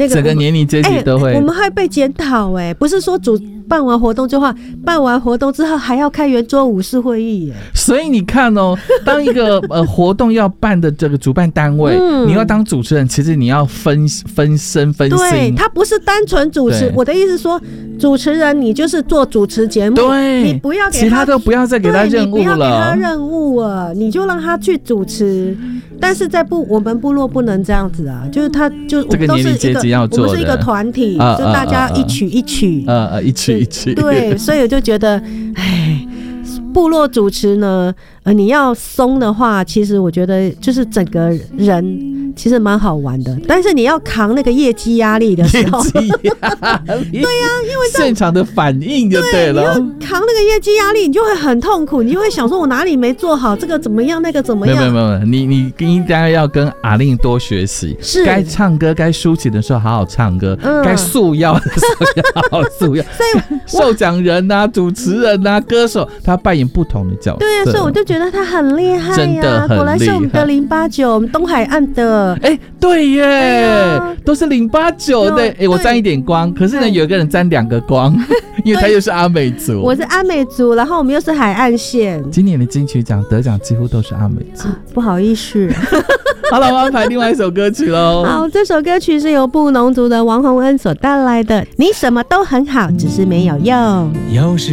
那个整个年龄阶级都会。 我们还被检讨不是说办完活动就换，办完活动之后还要开圆桌武士会议耶。 所以你看哦，当一个活动要办的这个主办单位，你要当主持人，其实你要分身分心。 对，他不是单纯主持。我的意思说，主持人你就是做主持节目， 对， 你不要给他其他都不要再给他任务了， 你不要给他任务了，你就让他去主持。但是我们部落不能这样子啊，就是这个年龄阶级要做的， 我们是一个团体，就大家一曲一曲， 一曲。 对，所以我就觉得，部落主持呢，你要松的话，其实我觉得就是整个人其实蛮好玩的，但是你要扛那个业绩压力的时候，对呀，因为现场的反应就对了， 你要扛那个业绩压力，你就会很痛苦，你就会想说我哪里没做好，这个怎么样，那个怎么样？ 没有，你应该要跟阿令多学习， 是该唱歌该抒情的时候好好唱歌，该束腰的时候要好好束腰。 所以受奖人啊、主持人啊、歌手，他扮演不同的角色。 对啊，所以我就觉得他很厉害呀， 真的很厉害， 果然是我们的089，我们东海岸的。 对耶，都是089的。我沾一点光，可是呢，有一个人沾2个光，因为他又是阿美族， 我是阿美族，然后我们又是海岸线。 今年的金曲奖得奖几乎都是阿美族， 不好意思。 好了，我安排另外一首歌曲喽。 好，这首歌曲是由布农族的王洪恩所带来的《你什么都很好，只是没有用》。